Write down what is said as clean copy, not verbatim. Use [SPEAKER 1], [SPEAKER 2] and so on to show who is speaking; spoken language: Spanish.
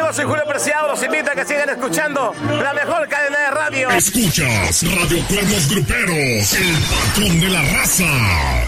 [SPEAKER 1] amigos? Soy Julio Preciado. Los invito a que sigan escuchando la mejor cadena de radio.
[SPEAKER 2] Escuchas Radio Cuernos Gruperos, el patrón de la raza.